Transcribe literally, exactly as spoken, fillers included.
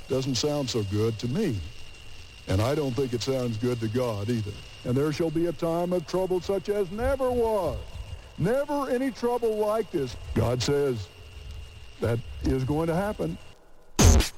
doesn't sound so good to me. And I don't think it sounds good to God either. And there shall be a time of trouble such as never was. Never any trouble like this. God says that is going to happen.